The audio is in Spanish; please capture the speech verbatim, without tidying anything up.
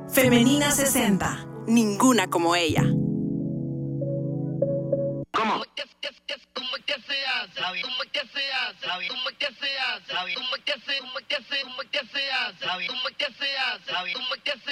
Femenina sesenta. Ninguna como ella. ¿Cómo? ¿Cómo es que se hace? ¿Cómo es que se hace? ¿Cómo es que se hace? ¿Cómo es que se hace? ¿Cómo es que se hace? ¿Cómo es que se hace? ¿Cómo es que se hace?